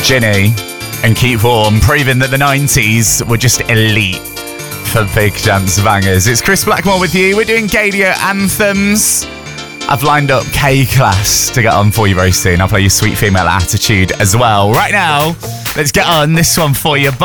Ginny and Keep Warm, proving that the 90s were just elite for big dance bangers. It's Chris Blackmore with you. We're doing Gadio anthems. I've lined up K-Class to get on for you very soon. I'll play you Sweet Female Attitude as well. Right now, let's get on this one for you.